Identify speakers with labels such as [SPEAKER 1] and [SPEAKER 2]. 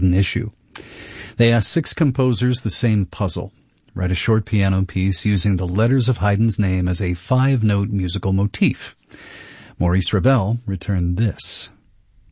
[SPEAKER 1] Haydn issue. They asked 6 composers the same puzzle. Write a short piano piece using the letters of Haydn's name as a 5-note musical motif. Maurice Ravel returned this.